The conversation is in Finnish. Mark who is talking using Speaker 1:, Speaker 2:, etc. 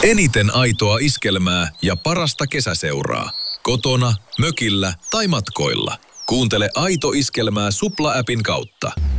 Speaker 1: Eniten aitoa iskelmää ja parasta kesäseuraa. Kotona, mökillä tai matkoilla. Kuuntele Aito iskelmää Supla-appin kautta.